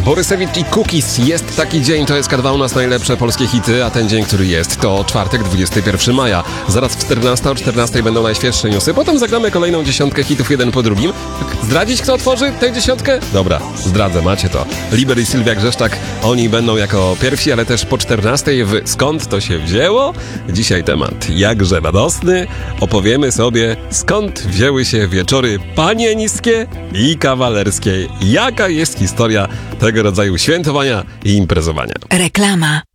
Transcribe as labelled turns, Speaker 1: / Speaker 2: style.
Speaker 1: Borysewicz i Cookies. Jest taki dzień, to SK2 u nas najlepsze polskie hity, a ten dzień, który jest, to czwartek, 21 maja. Zaraz w 14 o 14 będą najświeższe newsy, potem zagramy kolejną dziesiątkę hitów jeden po drugim. Zdradzić, kto otworzy tę dziesiątkę? Dobra, zdradzę, macie to. Liber i Sylwia Grzeszczak, oni będą jako pierwsi, ale też po 14 w Skąd to się wzięło? Dzisiaj temat jakże radosny. Opowiemy sobie, skąd wzięły się wieczory panieńskie i kawalerskie. Jaka jest historia tego rodzaju świętowania i imprezowania.
Speaker 2: Reklama.